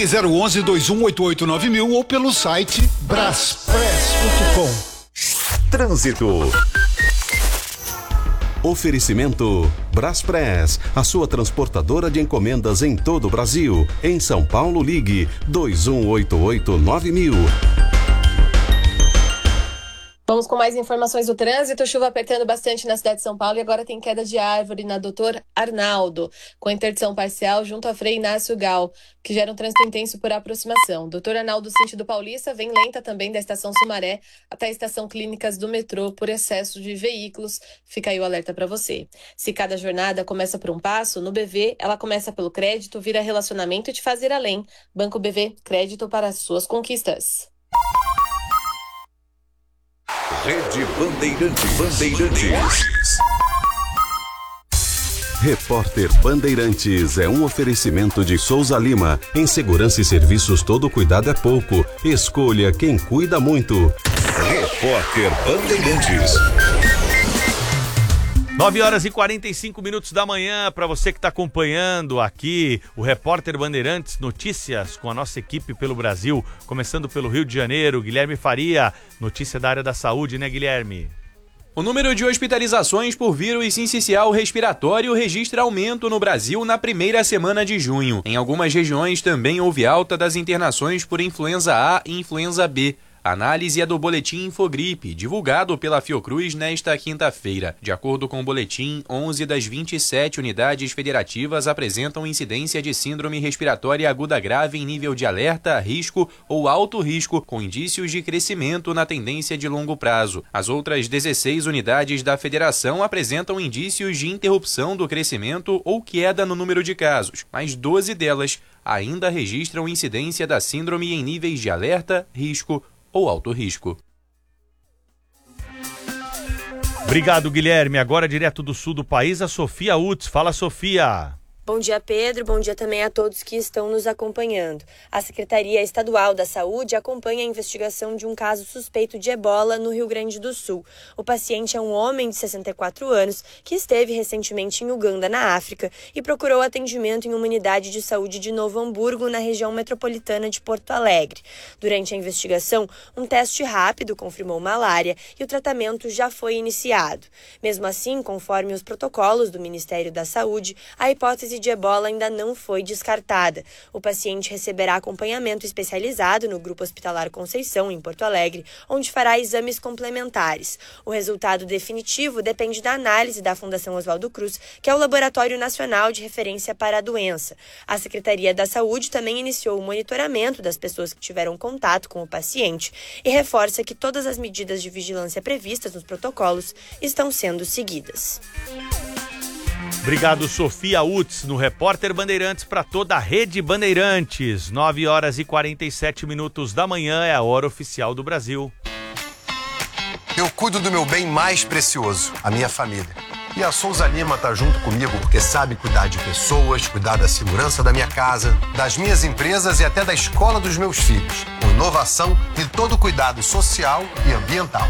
Ligue 011-2188-9000 ou pelo site braspress.com. Trânsito. Oferecimento Braspress, a sua transportadora de encomendas em todo o Brasil. Em São Paulo, ligue 2188-9000. Vamos com mais informações do trânsito. Chuva apertando bastante na cidade de São Paulo e agora tem queda de árvore na Doutor Arnaldo, com interdição parcial junto à Frei Inácio Gal, que gera um trânsito intenso por aproximação. Doutor Arnaldo, sentido Paulista, vem lenta também da estação Sumaré até a estação Clínicas do metrô por excesso de veículos. Fica aí o alerta para você. Se cada jornada começa por um passo, no BV ela começa pelo crédito, vira relacionamento e te faz ir além. Banco BV, crédito para as suas conquistas. Rede Bandeirantes. Repórter Bandeirantes é um oferecimento de Souza Lima. Em segurança e serviços, todo cuidado é pouco. Escolha quem cuida muito. Repórter Bandeirantes. 9h45 da manhã, para você que está acompanhando aqui o Repórter Bandeirantes, notícias com a nossa equipe pelo Brasil, começando pelo Rio de Janeiro, Guilherme Faria, notícia da área da saúde, né, Guilherme? O número de hospitalizações por vírus sincicial respiratório registra aumento no Brasil na primeira semana de junho. Em algumas regiões também houve alta das internações por influenza A e influenza B. A análise é do boletim Infogripe, divulgado pela Fiocruz nesta quinta-feira. De acordo com o boletim, 11 das 27 unidades federativas apresentam incidência de síndrome respiratória aguda grave em nível de alerta, risco ou alto risco, com indícios de crescimento na tendência de longo prazo. As outras 16 unidades da federação apresentam indícios de interrupção do crescimento ou queda no número de casos, mas 12 delas ainda registram incidência da síndrome em níveis de alerta, risco ou alto risco. Obrigado, Guilherme. Agora, direto do sul do país, a Sofia Utz. Fala, Sofia. Bom dia, Pedro. Bom dia também a todos que estão nos acompanhando. A Secretaria Estadual da Saúde acompanha a investigação de um caso suspeito de ebola no Rio Grande do Sul. O paciente é um homem de 64 anos que esteve recentemente em Uganda, na África, e procurou atendimento em uma unidade de saúde de Novo Hamburgo, na região metropolitana de Porto Alegre. Durante a investigação, um teste rápido confirmou malária e o tratamento já foi iniciado. Mesmo assim, conforme os protocolos do Ministério da Saúde, a hipótese de ebola ainda não foi descartada. O paciente receberá acompanhamento especializado no Grupo Hospitalar Conceição, em Porto Alegre, onde fará exames complementares. O resultado definitivo depende da análise da Fundação Oswaldo Cruz, que é o Laboratório Nacional de Referência para a doença. A Secretaria da Saúde também iniciou o monitoramento das pessoas que tiveram contato com o paciente e reforça que todas as medidas de vigilância previstas nos protocolos estão sendo seguidas. Obrigado, Sofia Utz, no Repórter Bandeirantes para toda a Rede Bandeirantes. 9h47 da manhã é a hora oficial do Brasil. Eu cuido do meu bem mais precioso, a minha família. E a Souza Lima tá junto comigo porque sabe cuidar de pessoas, cuidar da segurança da minha casa, das minhas empresas e até da escola dos meus filhos. Com inovação e todo cuidado social e ambiental.